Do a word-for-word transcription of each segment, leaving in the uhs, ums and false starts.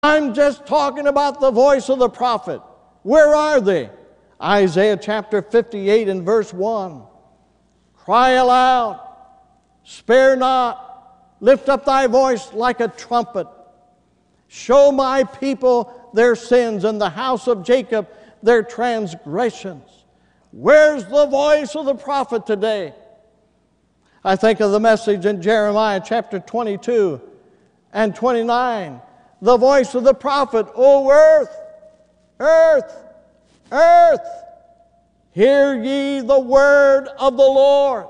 I'm just talking about the voice of the prophet. Where are they? Isaiah chapter fifty-eight and verse one. Cry aloud, spare not, lift up thy voice like a trumpet. Show my people their sins and the house of Jacob their transgressions. Where's the voice of the prophet today? I think of the message in Jeremiah chapter twenty-two and twenty-nine. The voice of the prophet, O earth, earth, earth, hear ye the word of the Lord.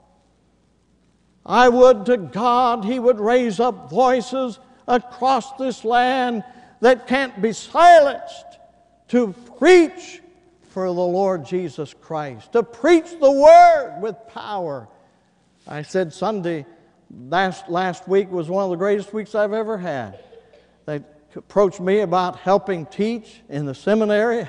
I would to God He would raise up voices across this land that can't be silenced to preach for the Lord Jesus Christ, to preach the word with power. I said Sunday, last, last week was one of the greatest weeks I've ever had. They approached me about helping teach in the seminary.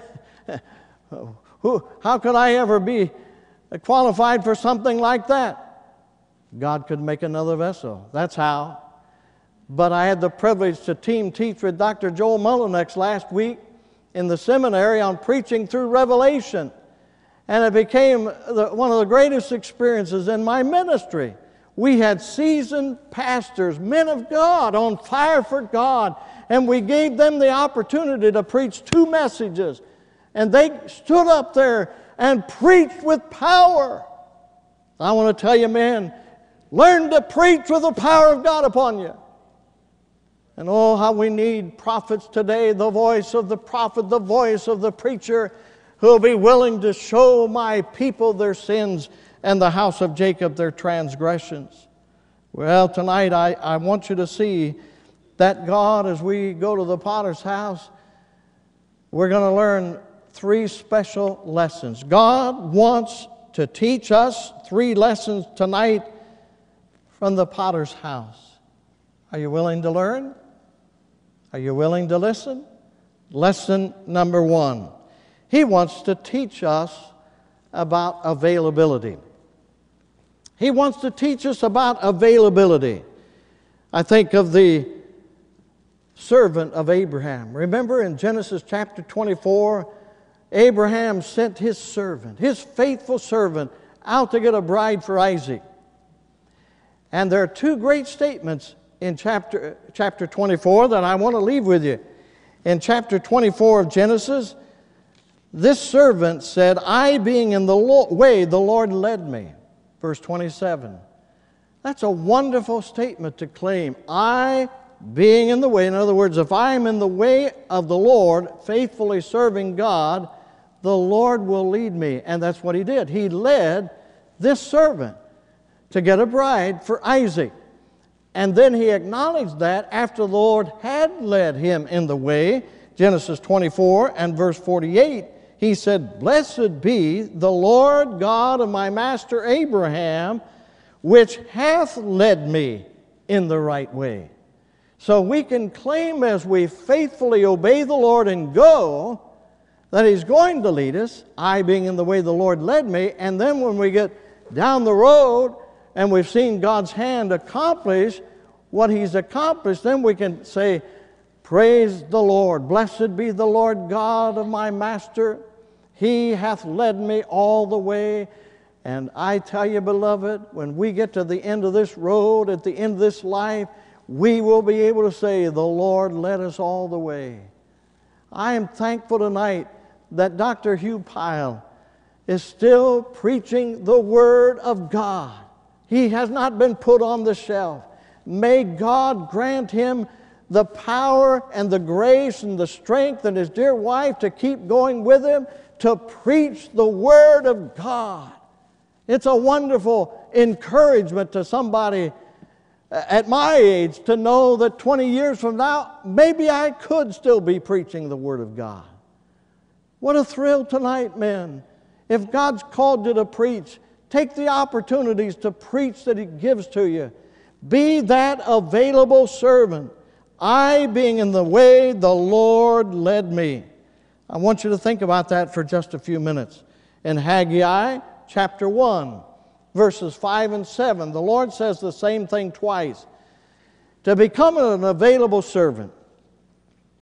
Who, how could I ever be qualified for something like that? God could make another vessel. That's how. But I had the privilege to team teach with Doctor Joel Mullinex last week in the seminary on preaching through Revelation. And it became the, one of the greatest experiences in my ministry. We had seasoned pastors, men of God, on fire for God, and we gave them the opportunity to preach two messages. And they stood up there and preached with power. I want to tell you, men, learn to preach with the power of God upon you. And oh, how we need prophets today, the voice of the prophet, the voice of the preacher, who will be willing to show my people their sins and the house of Jacob their transgressions. Well, tonight I, I want you to see that God, as we go to the potter's house, we're going to learn three special lessons. God wants to teach us three lessons tonight from the potter's house. Are you willing to learn? Are you willing to listen? Lesson number one. He wants to teach us about availability. He wants to teach us about availability. I think of the servant of Abraham. Remember in Genesis chapter twenty-four, Abraham sent his servant, his faithful servant, out to get a bride for Isaac. And there are two great statements in chapter, chapter twenty-four that I want to leave with you. In chapter twenty-four of Genesis, this servant said, I being in the way the Lord led me. Verse twenty-seven. That's a wonderful statement to claim. I being in the way. In other words, if I am in the way of the Lord, faithfully serving God, the Lord will lead me. And that's what He did. He led this servant to get a bride for Isaac. And then he acknowledged that after the Lord had led him in the way. Genesis twenty-four and verse forty-eight. He said, Blessed be the Lord God of my master Abraham, which hath led me in the right way. So we can claim as we faithfully obey the Lord and go, that He's going to lead us, I being in the way the Lord led me, and then when we get down the road and we've seen God's hand accomplish what He's accomplished, then we can say, Praise the Lord, blessed be the Lord God of my master, He hath led me all the way. And I tell you, beloved, when we get to the end of this road, at the end of this life, we will be able to say, the Lord led us all the way. I am thankful tonight that Doctor Hugh Pyle is still preaching the Word of God. He has not been put on the shelf. May God grant him the power and the grace and the strength and his dear wife to keep going with him to preach the Word of God. It's a wonderful encouragement to somebody at my age to know that twenty years from now, maybe I could still be preaching the Word of God. What a thrill tonight, men. If God's called you to preach, take the opportunities to preach that He gives to you. Be that available servant. I being in the way the Lord led me. I want you to think about that for just a few minutes. In Haggai chapter one, verses five and seven, the Lord says the same thing twice. To become an available servant,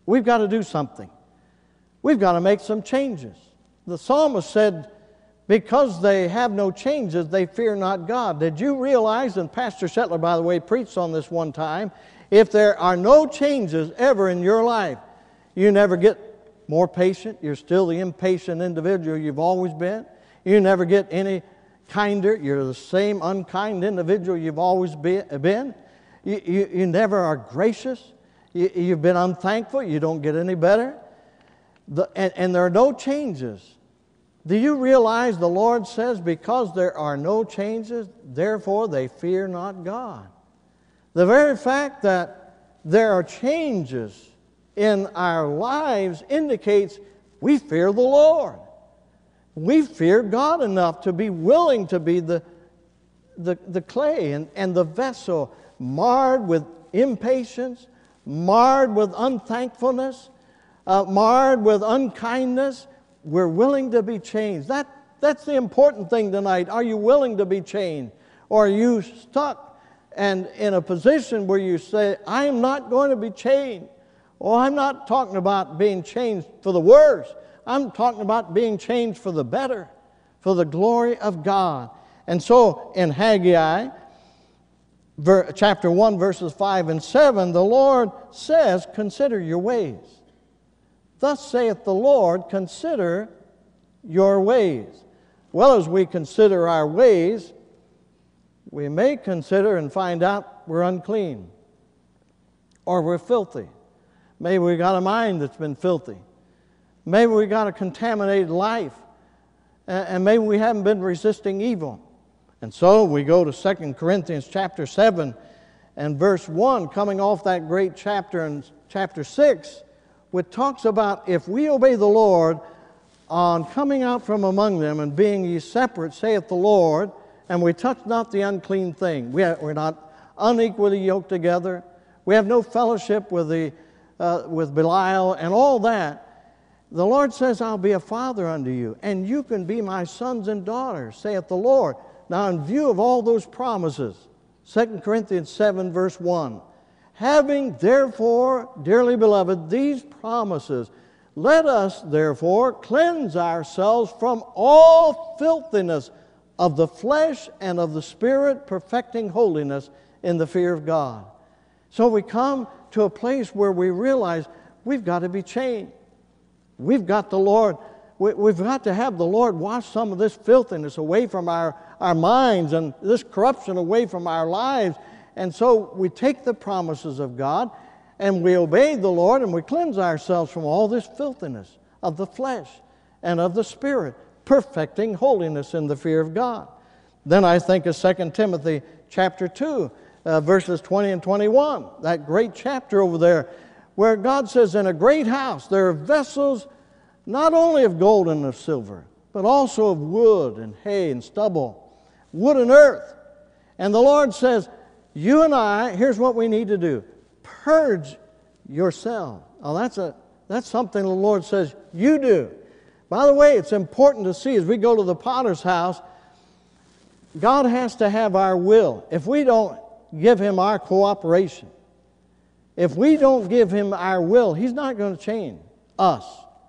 we've got to do something. We've got to make some changes. The psalmist said, because they have no changes, they fear not God. Did you realize, and Pastor Shetler, by the way, preached on this one time, if there are no changes ever in your life, you never get more patient. You're still the impatient individual you've always been. You never get any kinder. You're the same unkind individual you've always be, been. You, you, you never are gracious. You, you've been unthankful. You don't get any better. The, and, and there are no changes. Do you realize the Lord says, because there are no changes, therefore they fear not God? The very fact that there are changes in our lives indicates we fear the Lord. We fear God enough to be willing to be the, the, the clay and, and the vessel marred with impatience, marred with unthankfulness, uh, marred with unkindness. We're willing to be changed. That, that's the important thing tonight. Are you willing to be changed? Or are you stuck and in a position where you say, I am not going to be changed? Oh, I'm not talking about being changed for the worse. I'm talking about being changed for the better, for the glory of God. And so in Haggai, chapter one, verses five and seven, the Lord says, consider your ways. Thus saith the Lord, consider your ways. Well, as we consider our ways, we may consider and find out we're unclean or we're filthy. Maybe we got a mind that's been filthy. Maybe we got a contaminated life. And maybe we haven't been resisting evil. And so we go to Second Corinthians chapter seven and verse one, coming off that great chapter in chapter six, which talks about if we obey the Lord on coming out from among them and being ye separate, saith the Lord, and we touch not the unclean thing. We are, we're not unequally yoked together. We have no fellowship with the uh, with Belial and all that. The Lord says, I'll be a father unto you, and you can be my sons and daughters, saith the Lord. Now, in view of all those promises, Second Corinthians seven, verse one, having therefore, dearly beloved, these promises, let us therefore cleanse ourselves from all filthiness of the flesh and of the spirit, perfecting holiness in the fear of God. So we come to a place where we realize we've got to be changed. We've got the Lord, we, we've got to have the Lord wash some of this filthiness away from our, our minds and this corruption away from our lives. And so we take the promises of God and we obey the Lord and we cleanse ourselves from all this filthiness of the flesh and of the spirit, perfecting holiness in the fear of God. Then I think of Second Timothy chapter two, uh, verses twenty and twenty-one, that great chapter over there, where God says, in a great house there are vessels not only of gold and of silver, but also of wood and hay and stubble, wood and earth. And the Lord says, you and I, here's what we need to do. Purge yourself. Now that's, a, that's something the Lord says you do. By the way, it's important to see as we go to the potter's house, God has to have our will. If we don't give Him our cooperation, if we don't give Him our will, He's not going to change us.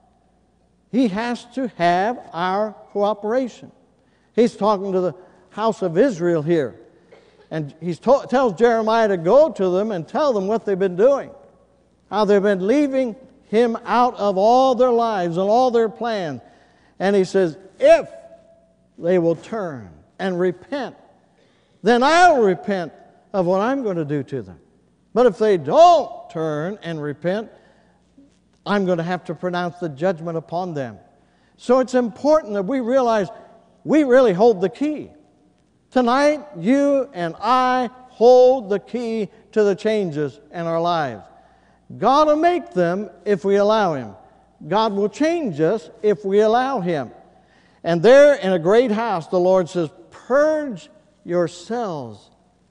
He has to have our cooperation. He's talking to the house of Israel here. And he tells Jeremiah to go to them and tell them what they've been doing. How they've been leaving Him out of all their lives and all their plans. And he says, if they will turn and repent, then I'll repent of what I'm going to do to them. But if they don't turn and repent, I'm going to have to pronounce the judgment upon them. So it's important that we realize we really hold the key. Tonight, you and I hold the key to the changes in our lives. God will make them if we allow Him. God will change us if we allow Him. And there in a great house, the Lord says, purge yourselves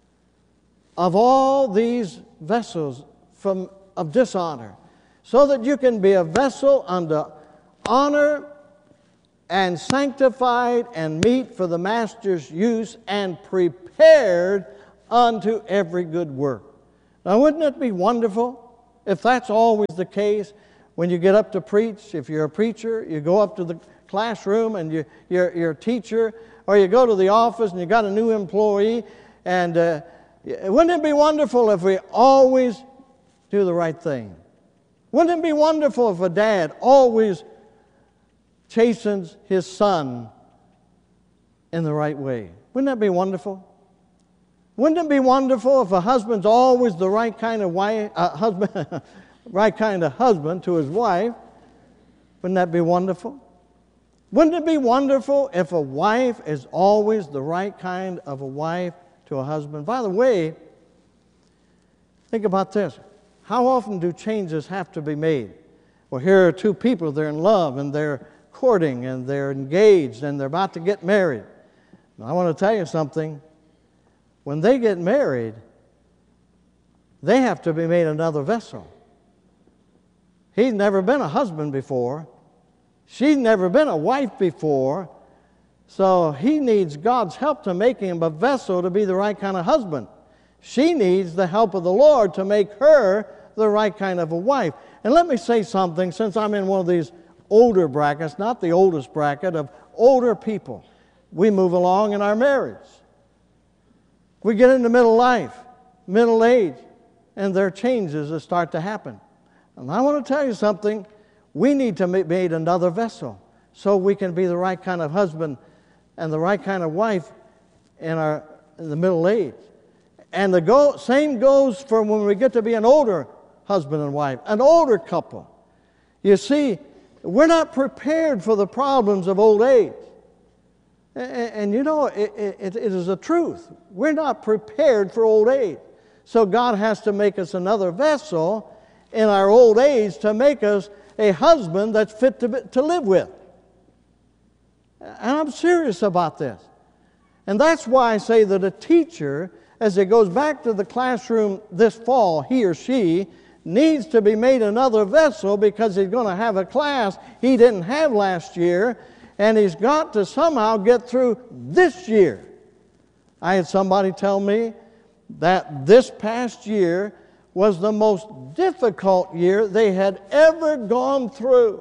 of all these vessels from, of dishonor, so that you can be a vessel unto honor and sanctified and meet for the Master's use and prepared unto every good work. Now, wouldn't it be wonderful if that's always the case, when you get up to preach, if you're a preacher, you go up to the classroom and you, you're, you're a teacher, or you go to the office and you got a new employee, and uh, wouldn't it be wonderful if we always do the right thing? Wouldn't it be wonderful if a dad always chastens his son in the right way? Wouldn't that be wonderful? Wouldn't it be wonderful if a husband's always the right kind of wife, uh, husband, right kind of husband to his wife? Wouldn't that be wonderful? Wouldn't it be wonderful if a wife is always the right kind of a wife to a husband? By the way, think about this. How often do changes have to be made? Well, here are two people, they're in love, and they're courting, and they're engaged, and they're about to get married. Now, I want to tell you something. When they get married, they have to be made another vessel. He's never been a husband before. She's never been a wife before. So he needs God's help to make him a vessel to be the right kind of husband. She needs the help of the Lord to make her the right kind of a wife. And let me say something, since I'm in one of these older brackets, not the oldest bracket, of older people. We move along in our marriage. We get into middle life, middle age, and there are changes that start to happen. And I want to tell you something. We need to make made another vessel so we can be the right kind of husband and the right kind of wife in our in the middle age. And the go, same goes for when we get to be an older husband and wife, an older couple. You see, we're not prepared for the problems of old age. And, and you know, it, it, it is a truth. We're not prepared for old age. So God has to make us another vessel in our old age to make us a husband that's fit to, to live with. And I'm serious about this. And that's why I say that a teacher, as it goes back to the classroom this fall, he or she needs to be made another vessel, because he's going to have a class he didn't have last year, and he's got to somehow get through this year. I had somebody tell me that this past year was the most difficult year they had ever gone through.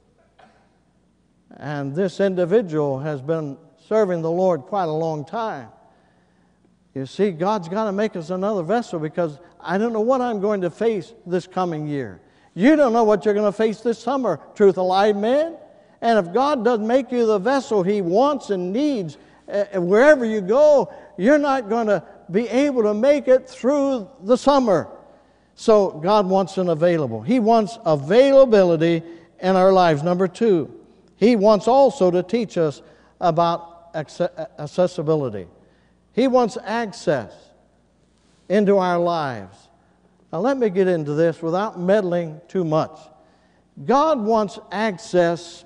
And this individual has been serving the Lord quite a long time. You see, God's got to make us another vessel, because I don't know what I'm going to face this coming year. You don't know what you're going to face this summer, truth alive man. And if God doesn't make you the vessel He wants and needs, uh, wherever you go, you're not going to be able to make it through the summer. So God wants an available. He wants availability in our lives. Number two, He wants also to teach us about accessibility. He wants access into our lives. Now let me get into this without meddling too much. God wants access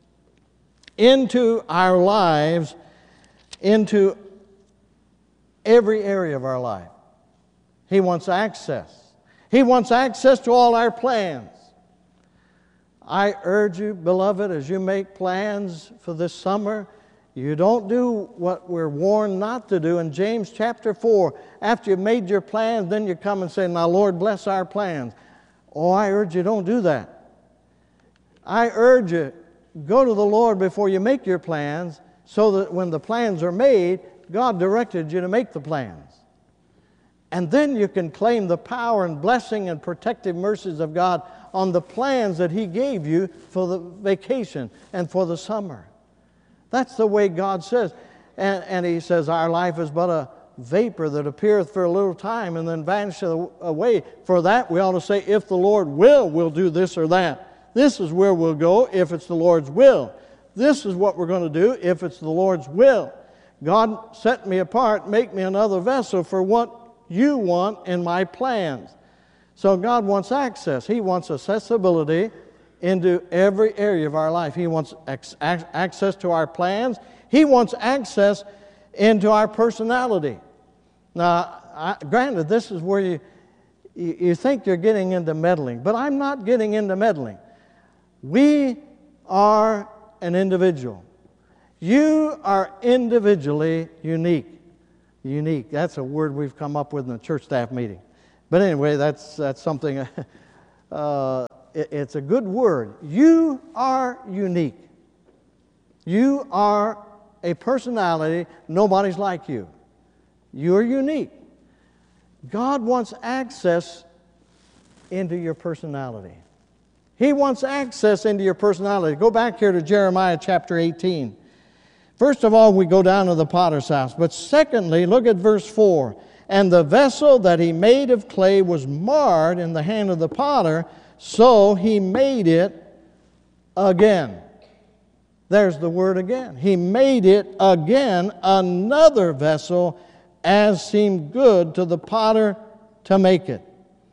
into our lives, into every area of our life. He wants access. He wants access to all our plans. I urge you, beloved, as you make plans for this summer, you don't do what we're warned not to do. In James chapter four, after you've made your plans, then you come and say, now, Lord, bless our plans. Oh, I urge you, don't do that. I urge you, go to the Lord before you make your plans, so that when the plans are made, God directed you to make the plans. And then you can claim the power and blessing and protective mercies of God on the plans that He gave you for the vacation and for the summer. That's the way God says. And, and He says, our life is but a vapor that appeareth for a little time and then vanisheth away. For that we ought to say, if the Lord will, we'll do this or that. This is where we'll go if it's the Lord's will. This is what we're going to do if it's the Lord's will. God, set me apart, make me another vessel for what you want in my plans. So God wants access. He wants accessibility into every area of our life. He wants ac- access to our plans. He wants access into our personality. Now, I, granted, this is where you, you, you think you're getting into meddling, but I'm not getting into meddling. We are an individual. You are individually unique. Unique. That's a word we've come up with in the church staff meeting. But anyway, that's that's something uh, it, it's a good word. You are unique. You are a personality. Nobody's like you. You're unique. God wants access into your personality. He wants access into your personality. Go back here to Jeremiah chapter eighteen. First of all, we go down to the potter's house. But secondly, look at verse four. And the vessel that he made of clay was marred in the hand of the potter, so he made it again. There's the word again. He made it again another vessel, as seemed good to the potter to make it.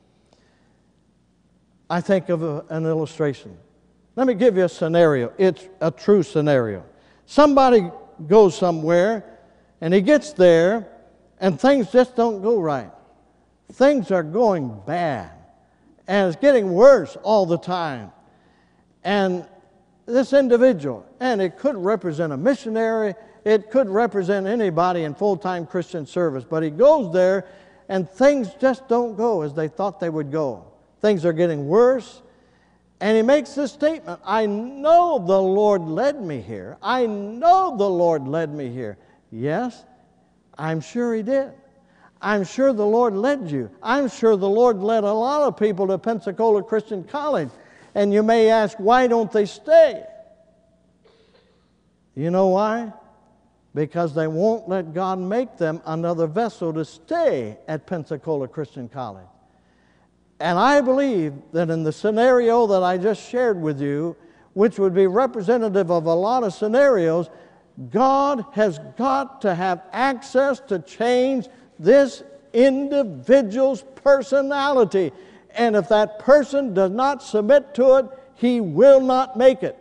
I think of a, an illustration. Let me give you a scenario. It's a true scenario. Somebody goes somewhere, and he gets there, and things just don't go right. Things are going bad, and it's getting worse all the time. And this individual, and it could represent a missionary, it could represent anybody in full-time Christian service, but he goes there, and things just don't go as they thought they would go. Things are getting worse. And he makes this statement, I know the Lord led me here. I know the Lord led me here. Yes, I'm sure he did. I'm sure the Lord led you. I'm sure the Lord led a lot of people to Pensacola Christian College. And you may ask, why don't they stay? You know why? Because they won't let God make them another vessel to stay at Pensacola Christian College. And I believe that in the scenario that I just shared with you, which would be representative of a lot of scenarios, God has got to have access to change this individual's personality. And if that person does not submit to it, he will not make it.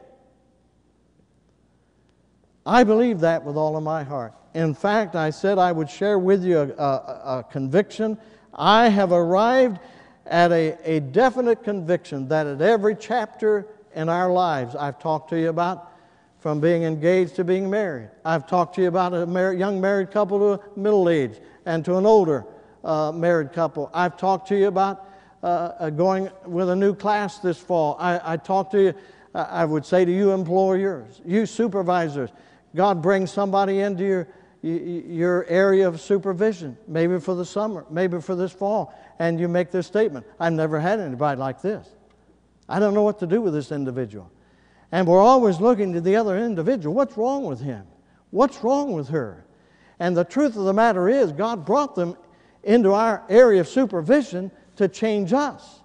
I believe that with all of my heart. In fact, I said I would share with you a, a, a conviction. I have arrived at a, a definite conviction that at every chapter in our lives, I've talked to you about from being engaged to being married. I've talked to you about a mar- young married couple to middle age and to an older uh, married couple. I've talked to you about uh, going with a new class this fall. I, I talked to you, I would say to you employers, you supervisors, God brings somebody into your your area of supervision, maybe for the summer, maybe for this fall, and you make this statement, I've never had anybody like this. I don't know what to do with this individual. And we're always looking to the other individual. What's wrong with him? What's wrong with her? And the truth of the matter is, God brought them into our area of supervision to change us.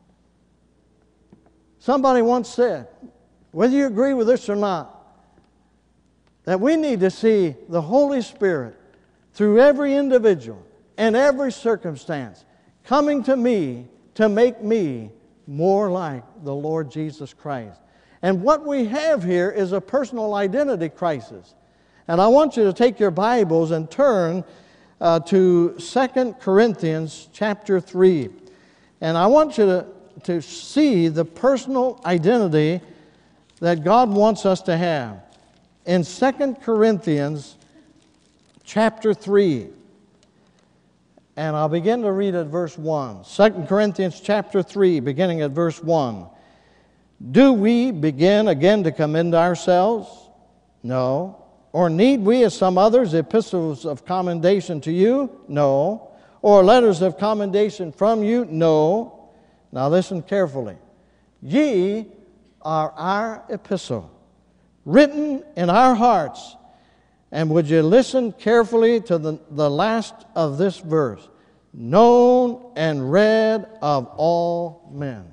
Somebody once said, whether you agree with this or not, that we need to see the Holy Spirit through every individual and every circumstance coming to me to make me more like the Lord Jesus Christ. And what we have here is a personal identity crisis. And I want you to take your Bibles and turn uh, to Second Corinthians chapter three. And I want you to, to see the personal identity that God wants us to have. In Second Corinthians chapter three, and I'll begin to read at verse one. Second Corinthians chapter three, beginning at verse one. Do we begin again to commend ourselves? No. Or need we, as some others, epistles of commendation to you? No. Or letters of commendation from you? No. Now listen carefully. Ye are our epistle, written in our hearts. And would you listen carefully to the, the last of this verse? Known and read of all men.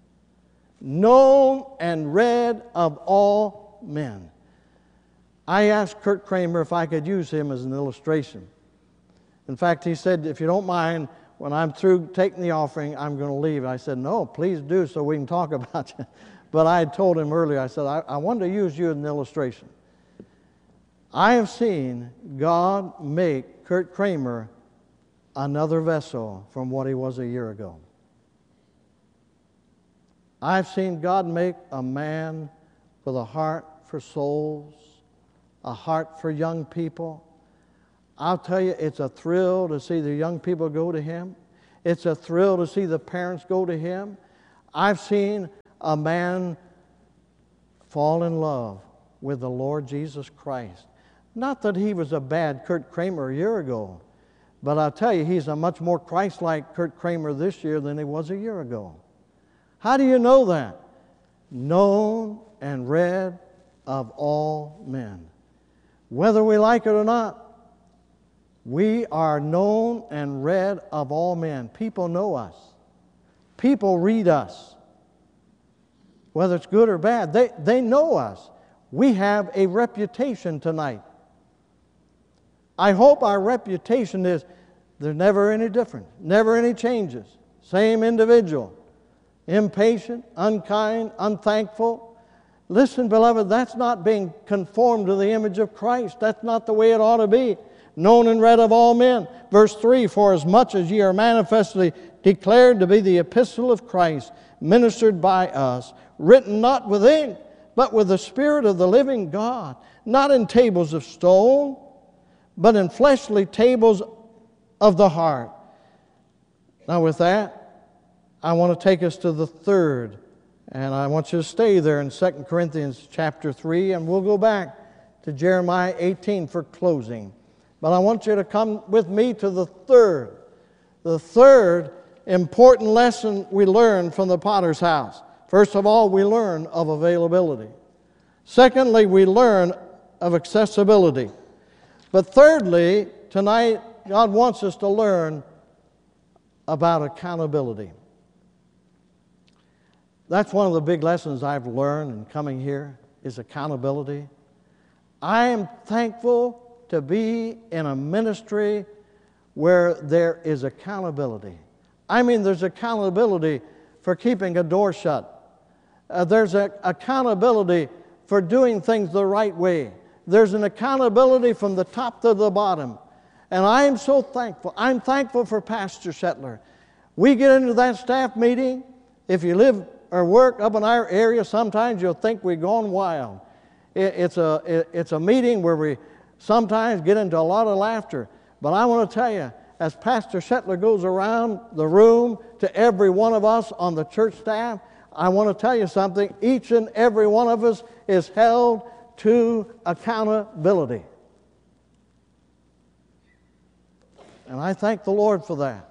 Known and read of all men. I asked Kurt Kramer if I could use him as an illustration. In fact, he said, if you don't mind, when I'm through taking the offering, I'm going to leave. I said, no, please do so we can talk about you. But I had told him earlier, I said, I, I wanted to use you as an illustration. I have seen God make Kurt Kramer another vessel from what he was a year ago. I've seen God make a man with a heart for souls, a heart for young people. I'll tell you, it's a thrill to see the young people go to him. It's a thrill to see the parents go to him. I've seen a man fall in love with the Lord Jesus Christ. Not that he was a bad Kurt Kramer a year ago, but I'll tell you, he's a much more Christ-like Kurt Kramer this year than he was a year ago. How do you know that? Known and read of all men. Whether we like it or not, we are known and read of all men. People know us. People read us. Whether it's good or bad, they, they know us. We have a reputation tonight. I hope our reputation is there's never any difference, never any changes. Same individual, impatient, unkind, unthankful. Listen, beloved, that's not being conformed to the image of Christ. That's not the way it ought to be. Known and read of all men. Verse three, for as much as ye are manifestly declared to be the epistle of Christ, ministered by us, written not with ink, but with the Spirit of the living God, not in tables of stone, but in fleshly tables of the heart. Now with that, I want to take us to the third, and I want you to stay there in Second Corinthians chapter three, and we'll go back to Jeremiah eighteen for closing. But I want you to come with me to the third, the third important lesson we learn from the potter's house. First of all, we learn of availability. Secondly, we learn of accessibility. But thirdly, tonight, God wants us to learn about accountability. That's one of the big lessons I've learned in coming here, is accountability. I am thankful to be in a ministry where there is accountability. I mean, there's accountability for keeping a door shut. Uh, there's an accountability for doing things the right way. There's an accountability from the top to the bottom. And I am so thankful. I'm thankful for Pastor Shetler. We get into that staff meeting. If you live or work up in our area, sometimes you'll think we've gone wild. It, it's, a, it, it's a meeting where we sometimes get into a lot of laughter. But I want to tell you, as Pastor Shetler goes around the room to every one of us on the church staff, I want to tell you something. Each and every one of us is held to accountability. And I thank the Lord for that.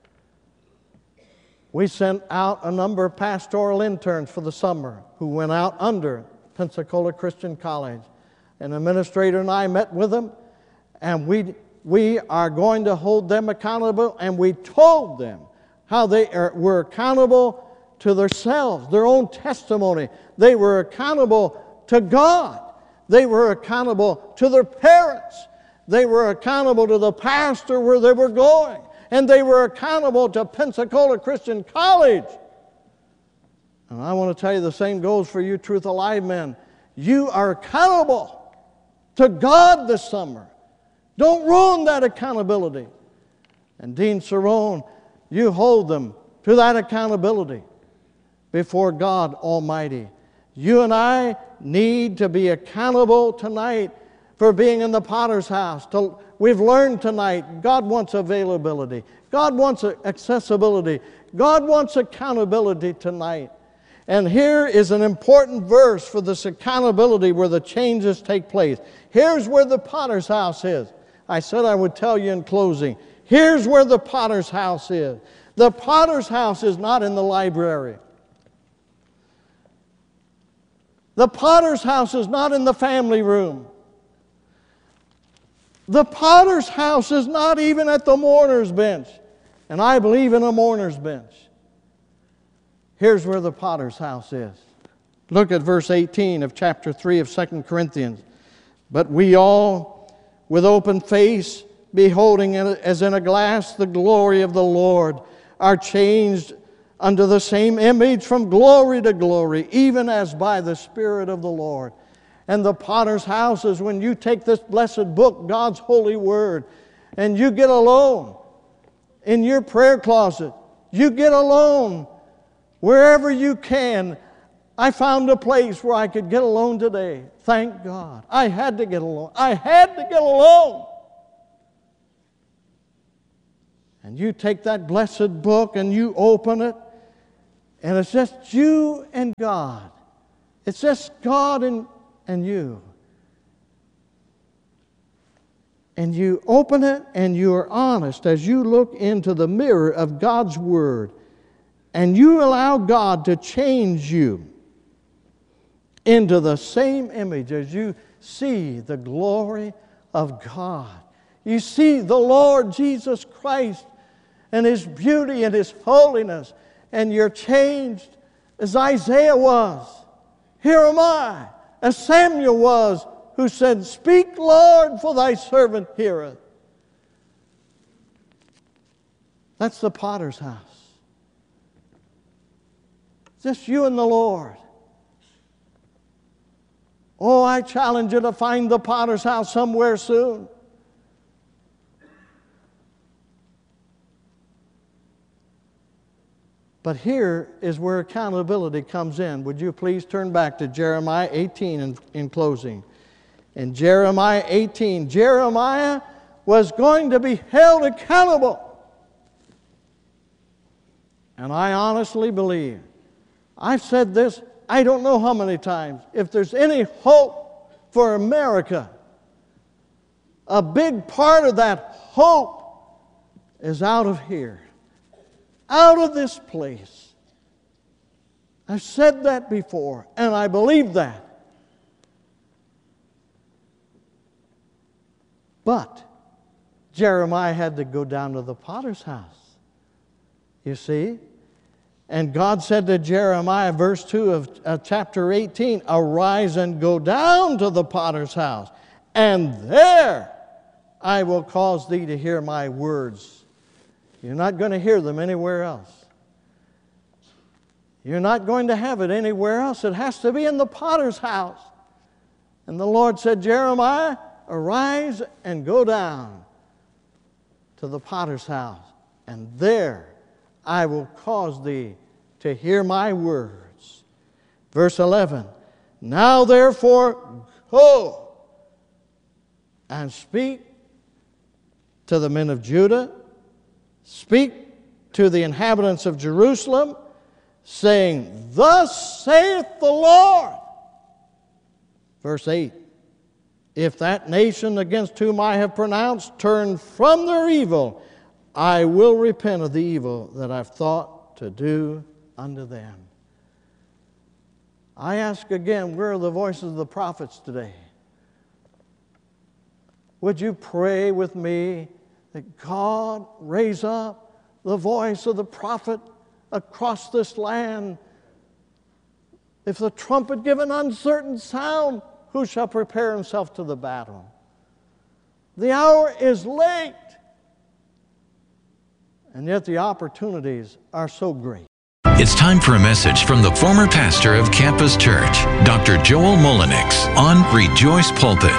We sent out a number of pastoral interns for the summer who went out under Pensacola Christian College. An administrator and I met with them, and we, we are going to hold them accountable, and we told them how they are, were accountable to themselves, their own testimony. They were accountable to God. They were accountable to their parents. They were accountable to the pastor where they were going. And they were accountable to Pensacola Christian College. And I want to tell you, the same goes for you Truth Alive men. You are accountable to God this summer. Don't ruin that accountability. And Dean Cerrone, you hold them to that accountability before God Almighty. You and I need to be accountable tonight for being in the potter's house. To, we've learned tonight God wants availability. God wants accessibility. God wants accountability tonight. And here is an important verse for this accountability where the changes take place. Here's where the potter's house is. I said I would tell you in closing. Here's where the potter's house is. The potter's house is not in the library. The potter's house is not in the family room. The potter's house is not even at the mourner's bench. And I believe in a mourner's bench. Here's where the potter's house is. Look at verse eighteen of chapter three of Second Corinthians. But we all, with open face, beholding as in a glass the glory of the Lord, are changed unto the same image from glory to glory, even as by the Spirit of the Lord. And the potter's house is when you take this blessed book, God's holy word, and you get alone in your prayer closet. You get alone wherever you can. I found a place where I could get alone today. Thank God. I had to get alone. I had to get alone. And you take that blessed book and you open it, And it's just you and God. It's just God and, and you. And you open it and you are honest as you look into the mirror of God's Word. And you allow God to change you into the same image as you see the glory of God. You see the Lord Jesus Christ and His beauty and His holiness, and you're changed as Isaiah was. Here am I, as Samuel was, who said, "Speak, Lord, for thy servant heareth." That's the potter's house. Just you and the Lord. Oh, I challenge you to find the potter's house somewhere soon. But here is where accountability comes in. Would you please turn back to Jeremiah eighteen in, in closing. In Jeremiah eighteen, Jeremiah was going to be held accountable. And I honestly believe, I've said this I don't know how many times, if there's any hope for America, a big part of that hope is out of here, out of this place. I've said that before, and I believe that. But Jeremiah had to go down to the potter's house, you see. And God said to Jeremiah, verse two of uh, chapter eighteen, "Arise and go down to the potter's house, and there I will cause thee to hear my words." You're not going to hear them anywhere else. You're not going to have it anywhere else. It has to be in the potter's house. And the Lord said, "Jeremiah, arise and go down to the potter's house, and there I will cause thee to hear my words." Verse eleven, "Now therefore go and speak to the men of Judah, speak to the inhabitants of Jerusalem, saying, Thus saith the Lord." Verse eight, "If that nation against whom I have pronounced turn from their evil, I will repent of the evil that I've thought to do unto them." I ask again, where are the voices of the prophets today? Would you pray with me that God raise up the voice of the prophet across this land? If the trumpet give an uncertain sound, who shall prepare himself to the battle? The hour is late. And yet the opportunities are so great. It's time for a message from the former pastor of Campus Church, Doctor Joel Mullenix, on Rejoice Pulpit.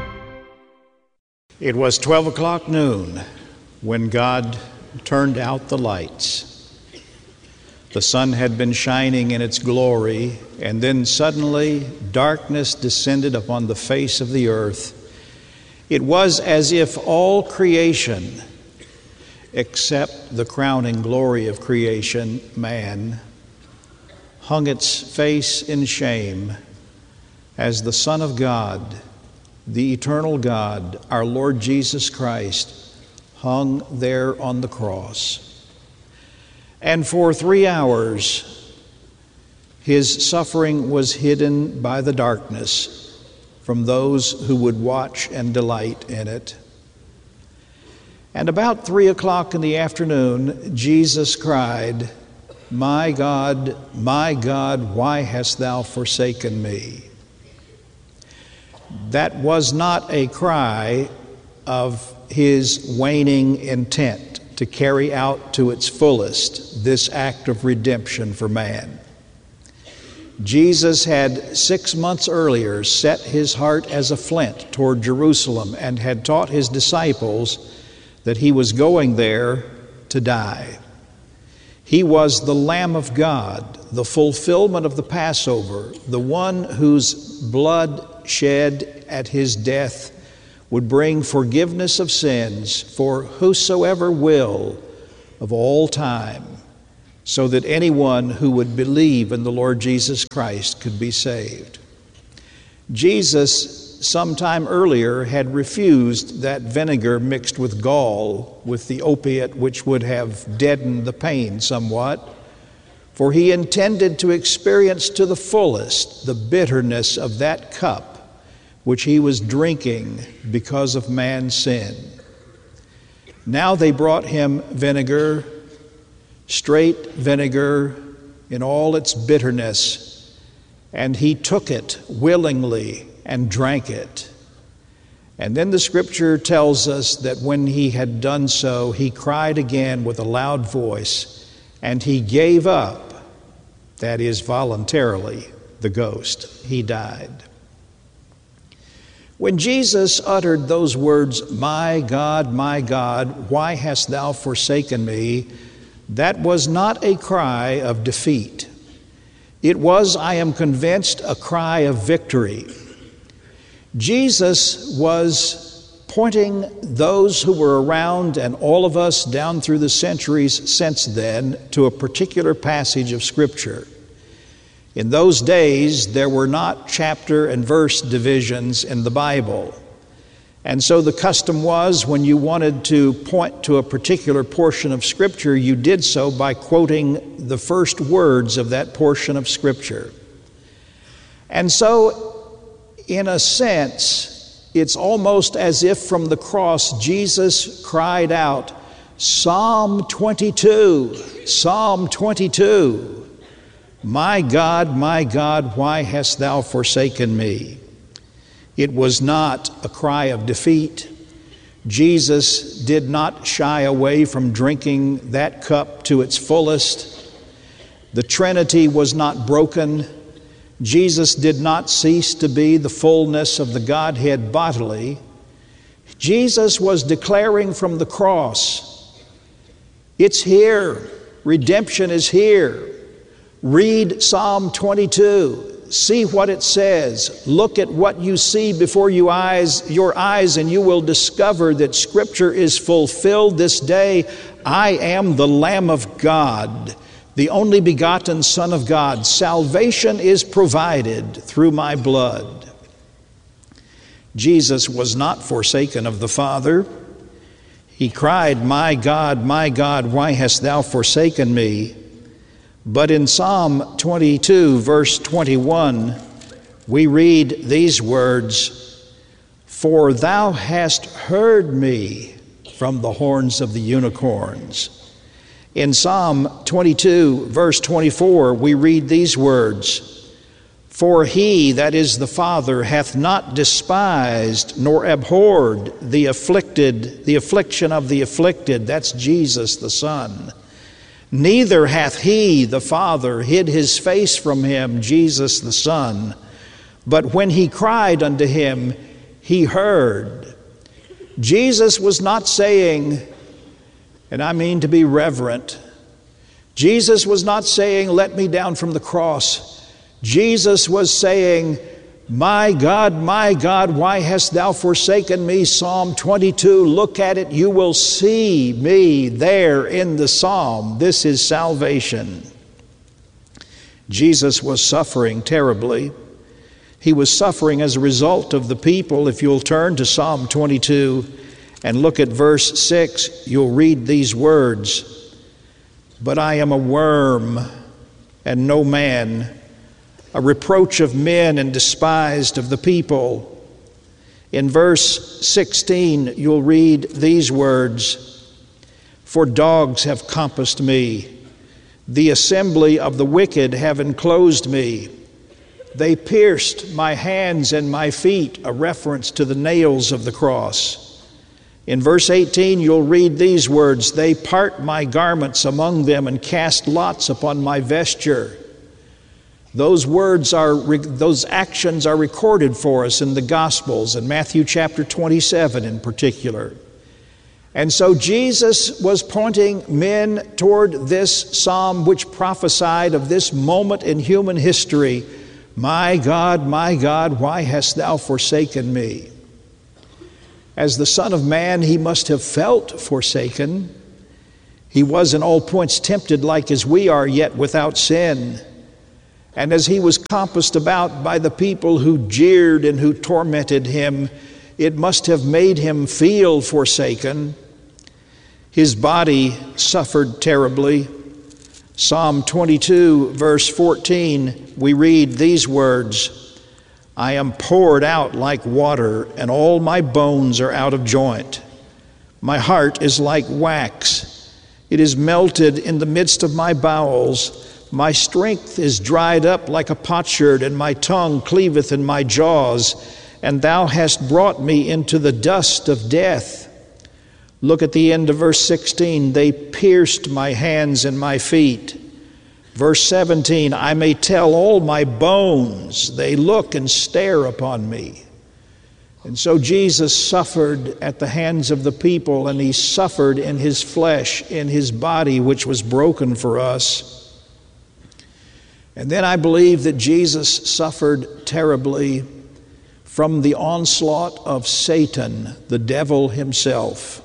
It was twelve o'clock noon when God turned out the lights. The sun had been shining in its glory, and then suddenly darkness descended upon the face of the earth. It was as if all creation, except the crowning glory of creation, man, hung its face in shame as the Son of God, the eternal God, our Lord Jesus Christ, hung there on the cross. And for three hours, his suffering was hidden by the darkness from those who would watch and delight in it. And about three o'clock in the afternoon, Jesus cried, "My God, my God, why hast thou forsaken me?" That was not a cry of his waning intent to carry out to its fullest this act of redemption for man. Jesus had six months earlier set his heart as a flint toward Jerusalem and had taught his disciples that he was going there to die. He was the Lamb of God, the fulfillment of the Passover, the one whose blood shed at his death would bring forgiveness of sins for whosoever will of all time, so that anyone who would believe in the Lord Jesus Christ could be saved. Jesus, sometime earlier, had refused that vinegar mixed with gall, with the opiate which would have deadened the pain somewhat, for he intended to experience to the fullest the bitterness of that cup which he was drinking because of man's sin. Now they brought him vinegar, straight vinegar in all its bitterness, and he took it willingly and drank it. And then the scripture tells us that when he had done so, he cried again with a loud voice, and he gave up, that is, voluntarily, the ghost. He died. When Jesus uttered those words, "My God, my God, why hast thou forsaken me?" that was not a cry of defeat. It was, I am convinced, a cry of victory. Jesus was pointing those who were around and all of us down through the centuries since then to a particular passage of Scripture. In those days, there were not chapter and verse divisions in the Bible. And so the custom was, when you wanted to point to a particular portion of Scripture, you did so by quoting the first words of that portion of Scripture. And so, in a sense, it's almost as if from the cross Jesus cried out, Psalm twenty-two, Psalm twenty-two, "My God, my God, why hast thou forsaken me?" It was not a cry of defeat. Jesus did not shy away from drinking that cup to its fullest. The Trinity was not broken. Jesus did not cease to be the fullness of the Godhead bodily. Jesus was declaring from the cross, it's here. Redemption is here. Read Psalm twenty-two. See what it says. Look at what you see before you eyes, your eyes, and you will discover that Scripture is fulfilled this day. I am the Lamb of God, the only begotten Son of God. Salvation is provided through my blood. Jesus was not forsaken of the Father. He cried, "My God, my God, why hast thou forsaken me?" But in Psalm twenty-two, verse twenty-one, we read these words, "For thou hast heard me from the horns of the unicorns." In Psalm twenty-two, verse twenty-four, we read these words, "For he, that is the Father, hath not despised nor abhorred the afflicted, the affliction of the afflicted." That's Jesus the Son. "Neither hath he, the Father, hid his face from him," Jesus the Son. "But when he cried unto him, he heard." Jesus was not saying, and I mean to be reverent, Jesus was not saying, "Let me down from the cross." Jesus was saying, "My God, my God, why hast thou forsaken me?" Psalm twenty-two, look at it, you will see me there in the psalm. This is salvation. Jesus was suffering terribly. He was suffering as a result of the people. If you'll turn to Psalm twenty-two and look at verse six, you'll read these words, "But I am a worm and no man, a reproach of men and despised of the people." In verse sixteen, you'll read these words, "For dogs have compassed me, the assembly of the wicked have enclosed me. They pierced my hands and my feet," a reference to the nails of the cross. In verse eighteen, you'll read these words, "They part my garments among them and cast lots upon my vesture." Those words are, those actions are recorded for us in the Gospels, in Matthew chapter twenty-seven in particular. And so Jesus was pointing men toward this psalm which prophesied of this moment in human history. "My God, my God, why hast thou forsaken me?" As the Son of Man, he must have felt forsaken. He was in all points tempted like as we are, yet without sin. And as he was compassed about by the people who jeered and who tormented him, it must have made him feel forsaken. His body suffered terribly. Psalm twenty-two, verse fourteen, we read these words, I am poured out like water, and all my bones are out of joint. My heart is like wax. It is melted in the midst of my bowels. My strength is dried up like a potsherd, and my tongue cleaveth in my jaws. And thou hast brought me into the dust of death. Look at the end of verse sixteen. They pierced my hands and my feet. Verse seventeen, I may tell all my bones. They look and stare upon me. And so Jesus suffered at the hands of the people, and he suffered in his flesh, in his body, which was broken for us. And then I believe that Jesus suffered terribly from the onslaught of Satan, the devil himself.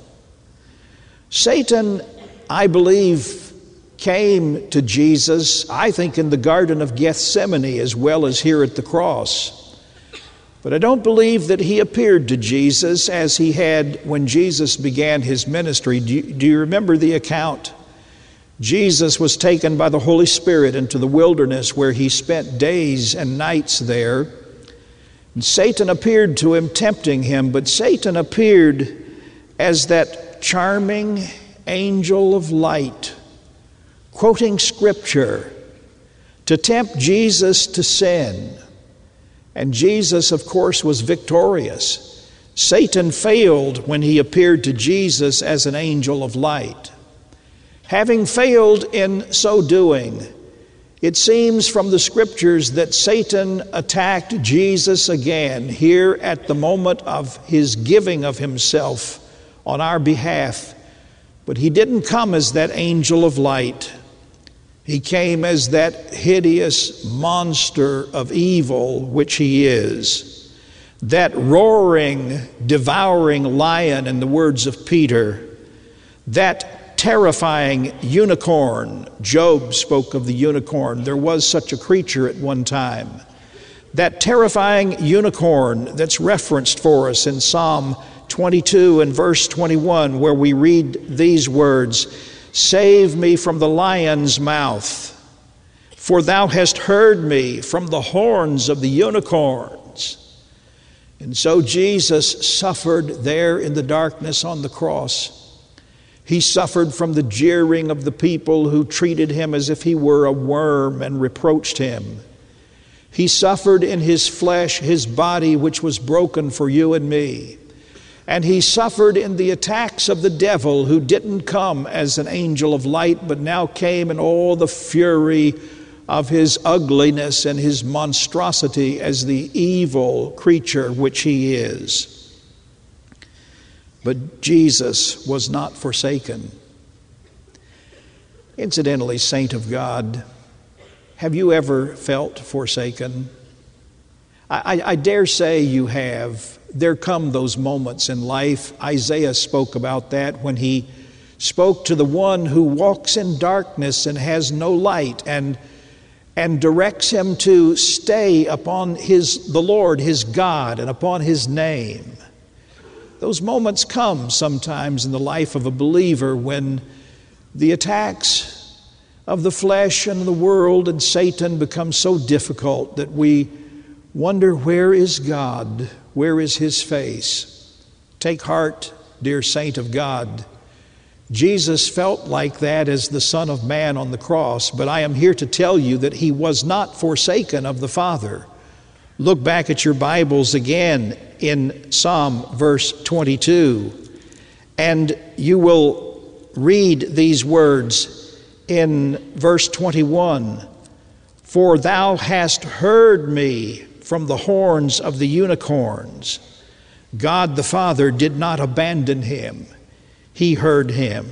Satan, I believe, came to Jesus, I think, in the Garden of Gethsemane as well as here at the cross. But I don't believe that he appeared to Jesus as he had when Jesus began his ministry. Do you, do you remember the account? Jesus was taken by the Holy Spirit into the wilderness where he spent days and nights there. And Satan appeared to him, tempting him, but Satan appeared as that charming angel of light, quoting Scripture to tempt Jesus to sin. And Jesus, of course, was victorious. Satan failed when he appeared to Jesus as an angel of light. Having failed in so doing, it seems from the Scriptures that Satan attacked Jesus again here at the moment of his giving of himself on our behalf. But he didn't come as that angel of light. He came as that hideous monster of evil which he is. That roaring, devouring lion, in the words of Peter. That terrifying unicorn. Job spoke of the unicorn. There was such a creature at one time. That terrifying unicorn that's referenced for us in Psalm twenty-two and verse twenty-one, where we read these words, Save me from the lion's mouth, for thou hast heard me from the horns of the unicorns. And so Jesus suffered there in the darkness on the cross. He suffered from the jeering of the people who treated him as if he were a worm and reproached him. He suffered in his flesh, his body, which was broken for you and me. And he suffered in the attacks of the devil, who didn't come as an angel of light, but now came in all the fury of his ugliness and his monstrosity as the evil creature which he is. But Jesus was not forsaken. Incidentally, saint of God, have you ever felt forsaken? I, I, I dare say you have. There come those moments in life. Isaiah spoke about that when he spoke to the one who walks in darkness and has no light, and, and directs him to stay upon his, the Lord, his God, and upon his name. Those moments come sometimes in the life of a believer when the attacks of the flesh and the world and Satan become so difficult that we wonder, where is God? Where is his face? Take heart, dear saint of God. Jesus felt like that as the Son of Man on the cross, but I am here to tell you that he was not forsaken of the Father. Look back at your Bibles again in Psalm verse twenty-two, and you will read these words in verse twenty-one. For thou hast heard me from the horns of the unicorns. God the Father did not abandon him. He heard him.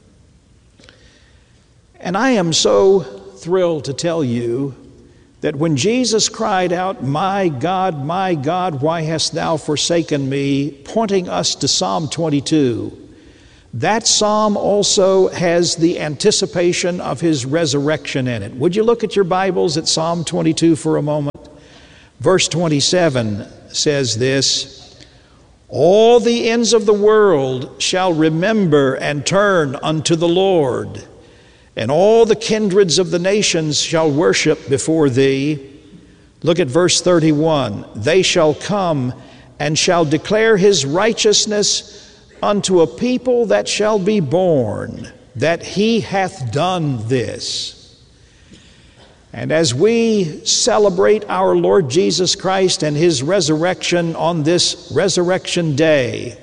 And I am so thrilled to tell you that when Jesus cried out, My God, my God, why hast thou forsaken me, pointing us to Psalm twenty-two, That psalm also has the anticipation of his resurrection in it. Would you look at your Bibles at Psalm twenty-two for a moment? Verse twenty-seven says this, "All the ends of the world shall remember and turn unto the Lord, and all the kindreds of the nations shall worship before thee." Look at verse thirty-one. "They shall come and shall declare his righteousness unto a people that shall be born, that he hath done this." And as we celebrate our Lord Jesus Christ and his resurrection on this resurrection day,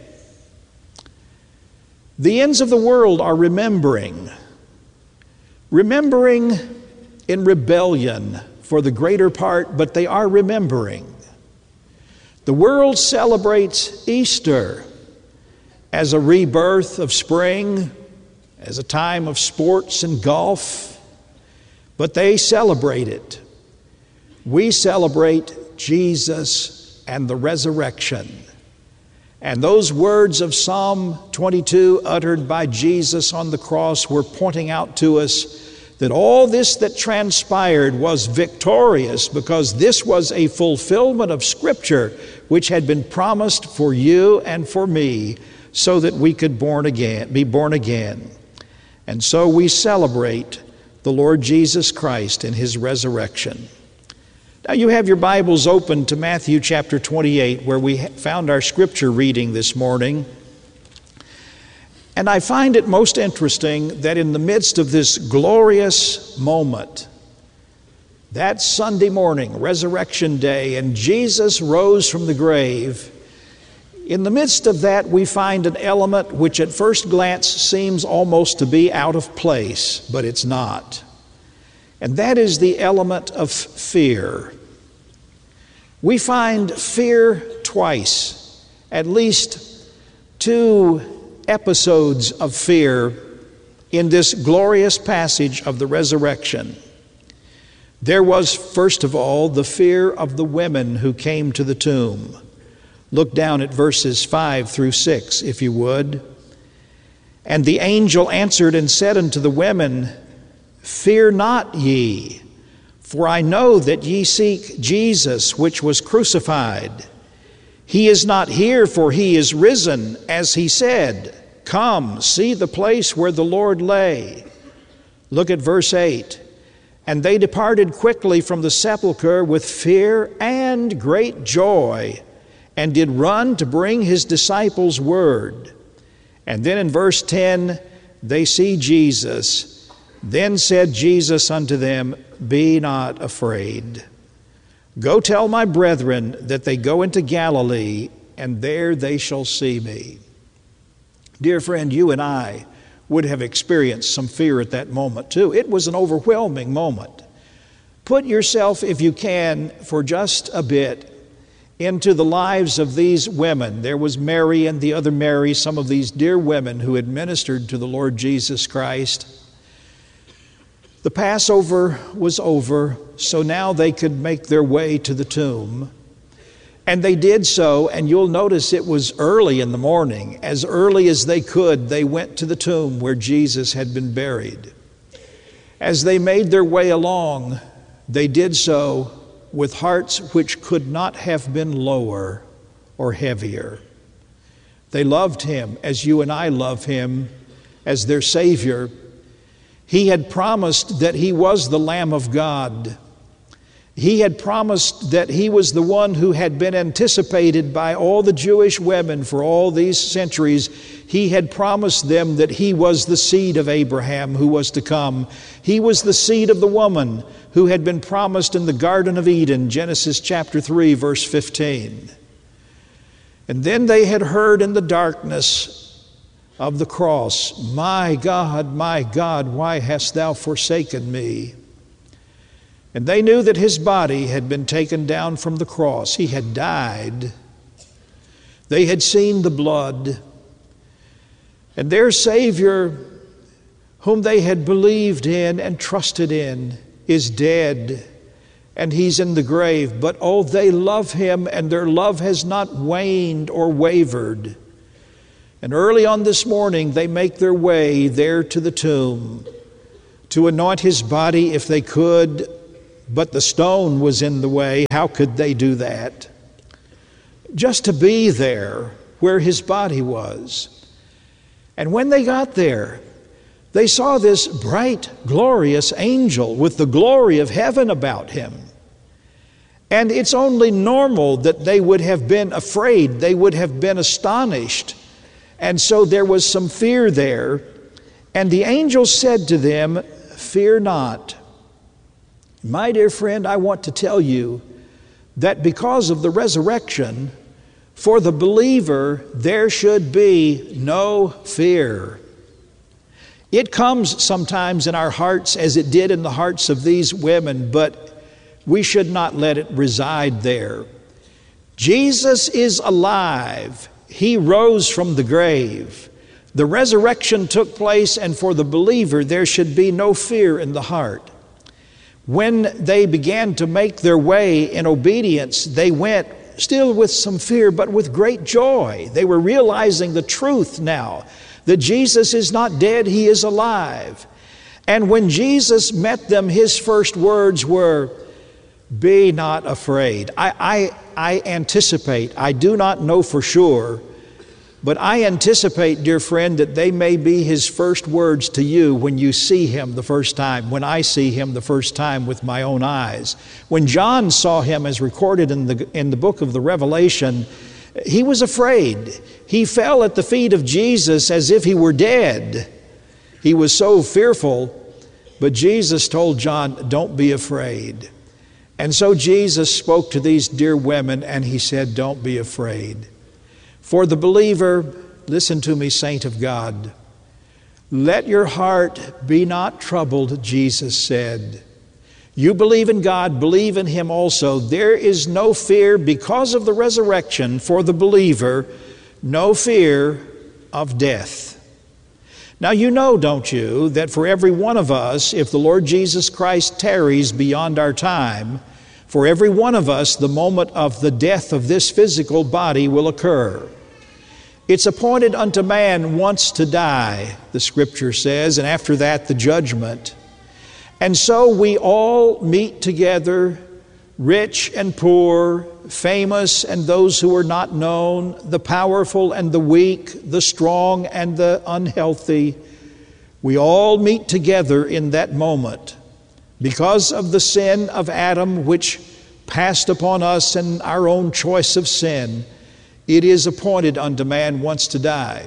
the ends of the world are remembering, remembering in rebellion for the greater part, but they are remembering. The world celebrates Easter as a rebirth of spring, as a time of sports and golf, but they celebrate it. We celebrate Jesus and the resurrection. And those words of Psalm twenty-two uttered by Jesus on the cross were pointing out to us that all this that transpired was victorious, because this was a fulfillment of Scripture which had been promised for you and for me, so that we could born again, be born again. And so we celebrate the Lord Jesus Christ and his resurrection. Now you have your Bibles open to Matthew chapter twenty-eight, where we found our scripture reading this morning. And I find it most interesting that in the midst of this glorious moment, that Sunday morning, Resurrection Day, and Jesus rose from the grave, in the midst of that we find an element which at first glance seems almost to be out of place, but it's not. And that is the element of fear. We find fear twice, at least two episodes of fear in this glorious passage of the resurrection. There was, first of all, the fear of the women who came to the tomb. Look down at verses five through six, if you would. "And the angel answered and said unto the women, Fear not ye, for I know that ye seek Jesus, which was crucified. He is not here, for he is risen, as he said. Come, see the place where the Lord lay." Look at verse eight. "And they departed quickly from the sepulchre with fear and great joy, and did run to bring his disciples word." And then in verse ten, they see Jesus. "Then said Jesus unto them, Be not afraid. Go tell my brethren that they go into Galilee, and there they shall see me." Dear friend, you and I would have experienced some fear at that moment too. It was an overwhelming moment. Put yourself, if you can, for just a bit, into the lives of these women. There was Mary and the other Mary, some of these dear women who had ministered to the Lord Jesus Christ. The Passover was over, so now they could make their way to the tomb. And they did so, and you'll notice it was early in the morning. As early as they could, they went to the tomb where Jesus had been buried. As they made their way along, they did so with hearts which could not have been lower or heavier. They loved him as you and I love him as their Savior. He had promised that he was the Lamb of God. He had promised that he was the one who had been anticipated by all the Jewish women for all these centuries. He had promised them that he was the seed of Abraham who was to come. He was the seed of the woman who had been promised in the Garden of Eden, Genesis chapter three, verse fifteen. And then they had heard in the darkness of the cross, "My God, my God, why hast thou forsaken me?" And they knew that his body had been taken down from the cross. He had died. They had seen the blood. And their Savior, whom they had believed in and trusted in, is dead, and he's in the grave. But oh, they love him, and their love has not waned or wavered. And early on this morning, they make their way there to the tomb to anoint his body if they could, but the stone was in the way. How could they do that? Just to be there where his body was. And when they got there, they saw this bright, glorious angel with the glory of heaven about him. And it's only normal that they would have been afraid, they would have been astonished. And so there was some fear there. And the angel said to them, "Fear not." My dear friend, I want to tell you that because of the resurrection, for the believer, there should be no fear. It comes sometimes in our hearts as it did in the hearts of these women, but we should not let it reside there. Jesus is alive. He rose from the grave. The resurrection took place, and for the believer, there should be no fear in the heart. When they began to make their way in obedience, they went still with some fear, but with great joy. They were realizing the truth now, that Jesus is not dead, he is alive. And when Jesus met them, his first words were, "Be not afraid." I, I, I anticipate, I do not know for sure, but I anticipate, dear friend, that they may be his first words to you when you see him the first time, when I see him the first time with my own eyes. When John saw him, as recorded in the, in the book of the Revelation, he was afraid. He fell at the feet of Jesus as if he were dead. He was so fearful, but Jesus told John, "Don't be afraid." And so Jesus spoke to these dear women and he said, "Don't be afraid." For the believer, listen to me, saint of God, "Let your heart be not troubled," Jesus said. You believe in God, believe in him also. There is no fear because of the resurrection for the believer, no fear of death. Now you know, don't you, that for every one of us, if the Lord Jesus Christ tarries beyond our time, for every one of us, the moment of the death of this physical body will occur. It's appointed unto man once to die, the Scripture says, and after that the judgment. And so we all meet together, rich and poor, famous and those who are not known, the powerful and the weak, the strong and the unhealthy. We all meet together in that moment. Because of the sin of Adam, which passed upon us and our own choice of sin, it is appointed unto man once to die.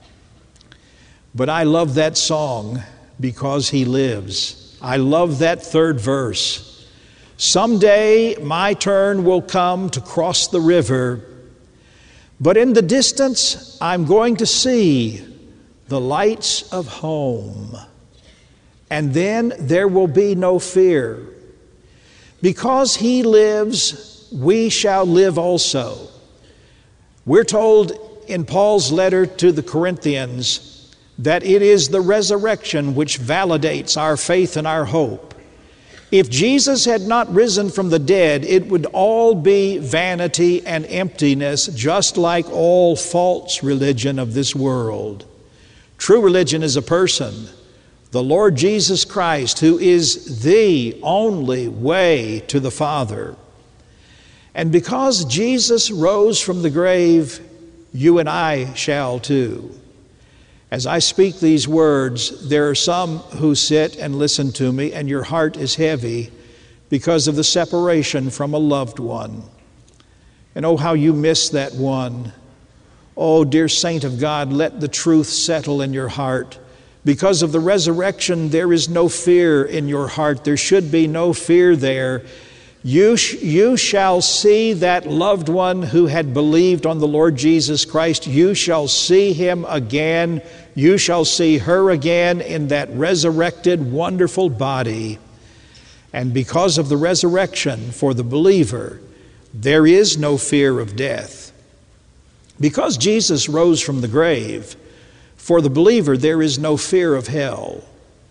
But I love that song, "Because he lives." I love that third verse. Someday my turn will come to cross the river, but in the distance I'm going to see the lights of home. And then there will be no fear. Because he lives, we shall live also. We're told in Paul's letter to the Corinthians that it is the resurrection which validates our faith and our hope. If Jesus had not risen from the dead, it would all be vanity and emptiness, just like all false religion of this world. True religion is a person, the Lord Jesus Christ, who is the only way to the Father. And because Jesus rose from the grave, you and I shall too. As I speak these words, there are some who sit and listen to me, and your heart is heavy because of the separation from a loved one. And oh, how you miss that one. Oh, dear saint of God, let the truth settle in your heart. Because of the resurrection, there is no fear in your heart. There should be no fear there. You, sh- you shall see that loved one who had believed on the Lord Jesus Christ. You shall see him again. You shall see her again in that resurrected, wonderful body. And because of the resurrection for the believer, there is no fear of death. Because Jesus rose from the grave, for the believer, there is no fear of hell.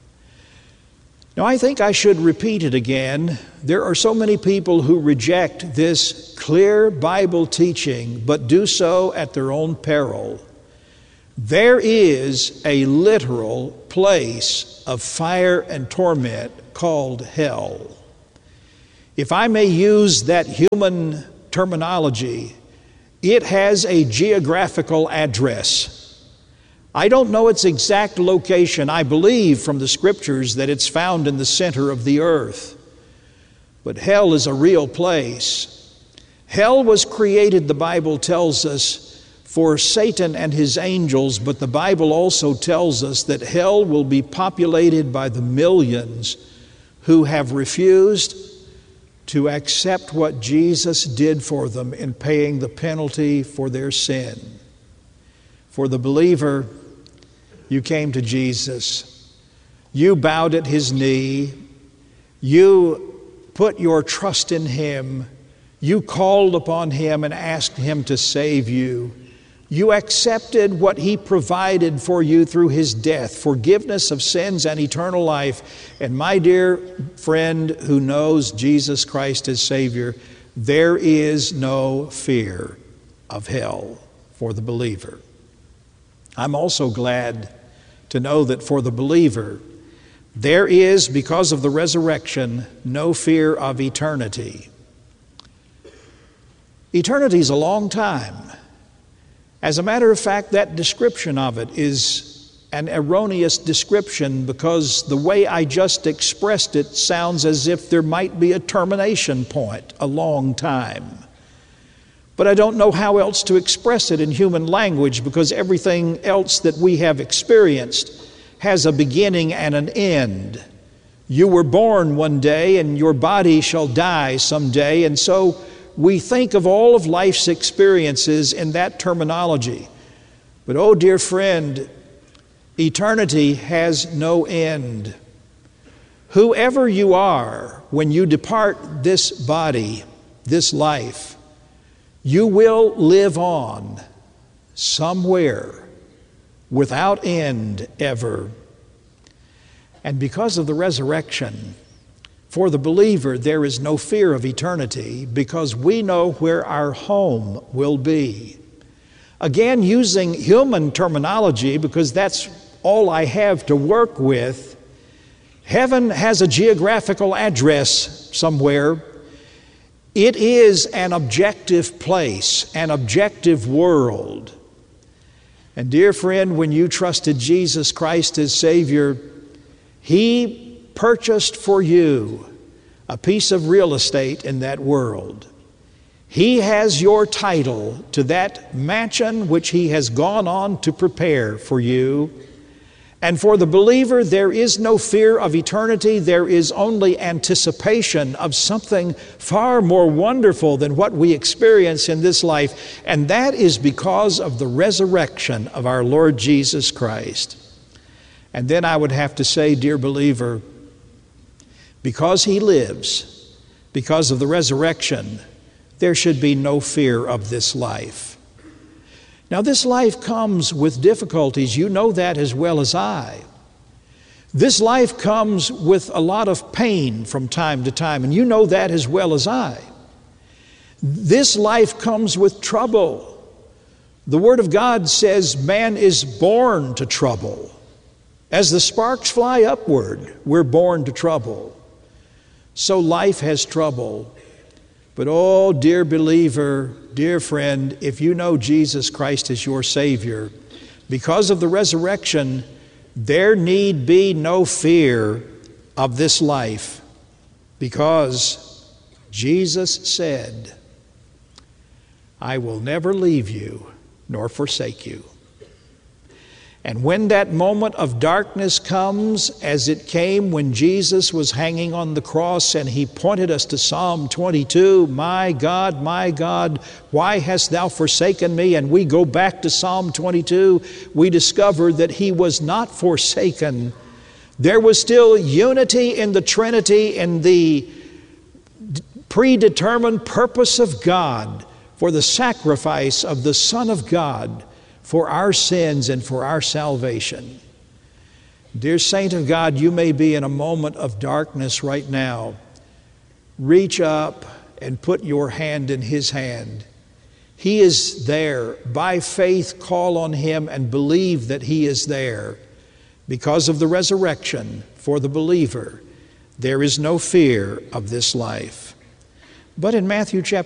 Now, I think I should repeat it again. There are so many people who reject this clear Bible teaching, but do so at their own peril. There is a literal place of fire and torment called hell. If I may use that human terminology, it has a geographical address. I don't know its exact location. I believe from the Scriptures that it's found in the center of the earth. But hell is a real place. Hell was created, the Bible tells us, for Satan and his angels, but the Bible also tells us that hell will be populated by the millions who have refused to accept what Jesus did for them in paying the penalty for their sin. For the believer, you came to Jesus. You bowed at his knee. You put your trust in him. You called upon him and asked him to save you. You accepted what he provided for you through his death, forgiveness of sins and eternal life. And my dear friend who knows Jesus Christ as Savior, there is no fear of hell for the believer. I'm also glad to know that for the believer, there is, because of the resurrection, no fear of eternity. Eternity is a long time. As a matter of fact, that description of it is an erroneous description because the way I just expressed it sounds as if there might be a termination point, a long time. But I don't know how else to express it in human language because everything else that we have experienced has a beginning and an end. You were born one day and your body shall die someday, and so we think of all of life's experiences in that terminology. But oh, dear friend, eternity has no end. Whoever you are, when you depart this body, this life, you will live on somewhere without end ever. And because of the resurrection, for the believer, there is no fear of eternity because we know where our home will be. Again, using human terminology because that's all I have to work with, heaven has a geographical address somewhere. It is an objective place, an objective world. And dear friend, when you trusted Jesus Christ as Savior, He purchased for you a piece of real estate in that world. He has your title to that mansion which He has gone on to prepare for you. And for the believer, there is no fear of eternity. There is only anticipation of something far more wonderful than what we experience in this life. And that is because of the resurrection of our Lord Jesus Christ. And then I would have to say, dear believer, because He lives, because of the resurrection, there should be no fear of this life. Now, this life comes with difficulties. You know that as well as I. This life comes with a lot of pain from time to time, and you know that as well as I. This life comes with trouble. The Word of God says man is born to trouble. As the sparks fly upward, we're born to trouble. So life has trouble. But oh, dear believer, dear friend, if you know Jesus Christ as your Savior, because of the resurrection, there need be no fear of this life, because Jesus said, I will never leave you nor forsake you. And when that moment of darkness comes, as it came when Jesus was hanging on the cross and He pointed us to Psalm twenty-two, my God, my God, why hast thou forsaken me? And we go back to Psalm twenty-two, we discover that He was not forsaken. There was still unity in the Trinity, in the predetermined purpose of God for the sacrifice of the Son of God for our sins and for our salvation. Dear saint of God, you may be in a moment of darkness right now. Reach up and put your hand in His hand. He is there. By faith, call on Him and believe that He is there. Because of the resurrection for the believer, there is no fear of this life. But in Matthew chapter